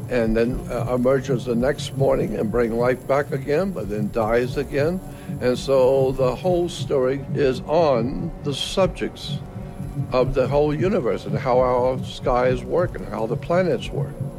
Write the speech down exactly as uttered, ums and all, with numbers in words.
and then uh, emerges the next morning and bring life back again, but then dies again. And so the whole story is on the subjects of the whole universe and how our skies work and how the planets work.